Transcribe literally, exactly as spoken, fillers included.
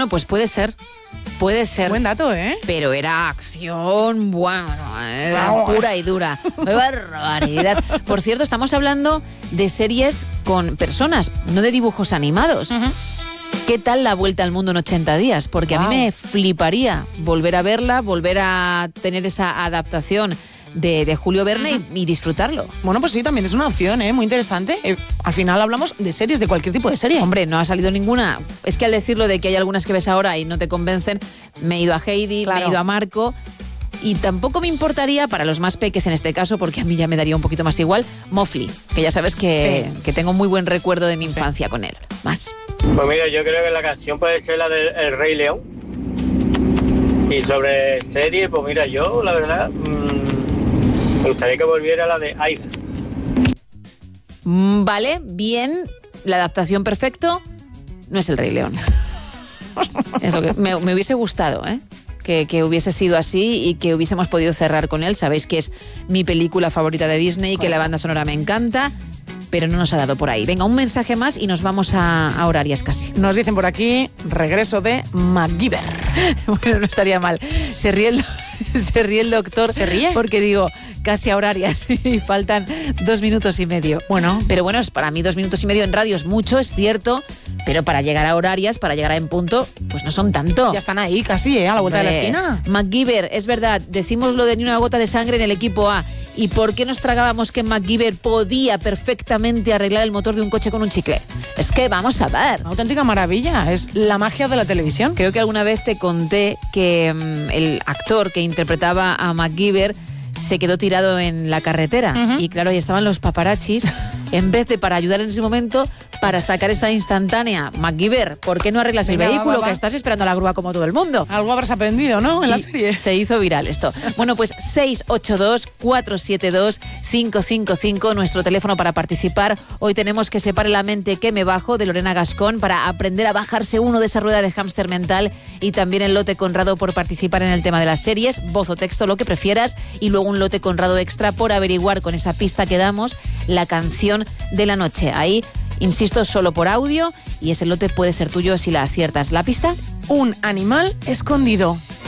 Bueno, pues puede ser. Puede ser. Buen dato, ¿eh? Pero era acción, bueno, era pura y dura. ¡Qué barbaridad! Por cierto, estamos hablando de series con personas, no de dibujos animados. Uh-huh. ¿Qué tal La Vuelta al Mundo en ochenta días? Porque wow. a mí me fliparía volver a verla, volver a tener esa adaptación de, de Julio Verne uh-huh. y, y disfrutarlo. Bueno, pues sí, también es una opción, ¿eh? Muy interesante. Eh, al final hablamos de series, de cualquier tipo de serie. Hombre, no ha salido ninguna. Es que al decirlo de que hay algunas que ves ahora y no te convencen, me he ido a Heidi, claro. me he ido a Marco. Y tampoco me importaría, para los más peques en este caso, porque a mí ya me daría un poquito más igual, Mowgli, que ya sabes que, sí. que tengo muy buen recuerdo de mi sí. infancia con él. Más. Pues mira, yo creo que la canción puede ser la del El Rey León. Y sobre serie, pues mira, yo la verdad mmm, me gustaría que volviera la de Aida. Mm, vale, bien, la adaptación perfecto no es El Rey León. Eso que me, me hubiese gustado, ¿eh? Que, que hubiese sido así y que hubiésemos podido cerrar con él. Sabéis que es mi película favorita de Disney, que la banda sonora me encanta, pero no nos ha dado por ahí. Venga, un mensaje más y nos vamos a, a horarias casi. Nos dicen por aquí, regreso de MacGyver. Bueno, no estaría mal. Se ríe el, se ríe el doctor. ¿Se ríe? Porque digo, casi a horarias y faltan dos minutos y medio. Bueno. Pero bueno, para mí dos minutos y medio en radio es mucho, es cierto, pero para llegar a horarias, para llegar a en punto, pues no son tanto. Ya están ahí casi, ¿eh? A la vuelta de, de la esquina. MacGyver, es verdad, decimos lo de ni una gota de sangre en el equipo A. ¿Y por qué nos tragábamos que MacGyver podía perfectamente arreglar el motor de un coche con un chicle? Es que vamos a ver. Una auténtica maravilla, es la magia de la televisión. Creo que alguna vez te conté que um, el actor que interpretaba a MacGyver se quedó tirado en la carretera. Uh-huh. Y claro, ahí estaban los paparachis. En vez de para ayudar en ese momento, para sacar esa instantánea. MacGyver, ¿por qué no arreglas Venga, el vehículo? Va, va, va. Que estás esperando la grúa como todo el mundo. Algo habrás aprendido, ¿no? En la serie. Se hizo viral esto. Bueno, pues seis ocho dos, cuatro siete dos, cinco cinco cinco, nuestro teléfono para participar. Hoy tenemos Que se pare la mente que me bajo, de Lorena Gascón, para aprender a bajarse uno de esa rueda de hámster mental. Y también el lote Conrado por participar en el tema de las series, voz o texto, lo que prefieras. Y luego un lote Conrado extra por averiguar con esa pista que damos la canción de la noche. Ahí, insisto, solo por audio, y ese lote puede ser tuyo si la aciertas. ¿La pista? Un animal escondido.